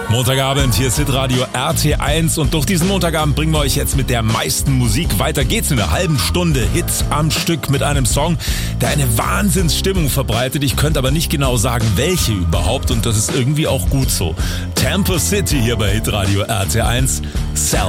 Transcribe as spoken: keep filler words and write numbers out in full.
Montagabend, hier ist Hitradio R T eins und durch diesen Montagabend bringen wir euch jetzt mit der meisten Musik. Weiter geht's in einer halben Stunde Hits am Stück mit einem Song, der eine Wahnsinnsstimmung verbreitet. Ich könnte aber nicht genau sagen, welche überhaupt, und das ist irgendwie auch gut so. Temple City hier bei Hitradio R T eins. Self.